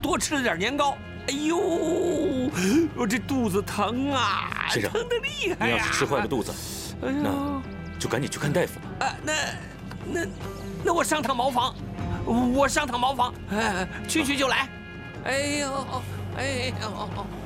多吃了点年糕。哎呦，我这肚子疼啊， 先生， 疼得厉害呀！ 你要是吃坏了肚子，那就赶紧去看大夫吧。 啊，那我上趟茅房，去就来。哎呦，哎呦。